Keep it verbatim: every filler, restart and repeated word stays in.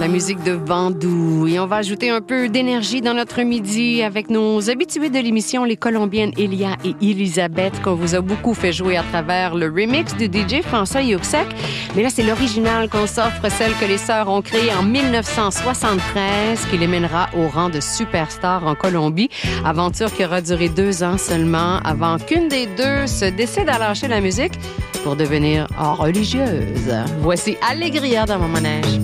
la musique de Bandou. Et on va ajouter un peu d'énergie dans notre midi avec nos habitués de l'émission, les Colombiennes Elia et Elisabeth, qu'on vous a beaucoup fait jouer à travers le remix du D J François Youxek. Mais là, c'est l'original qu'on s'offre, celle que les sœurs ont créée en dix-neuf cent soixante-treize, qui les mènera au rang de superstar en Colombie. Aventure qui aura duré deux ans seulement avant qu'une des deux se décide à lâcher la musique pour devenir religieuse. Voici Allegria dans mon manège.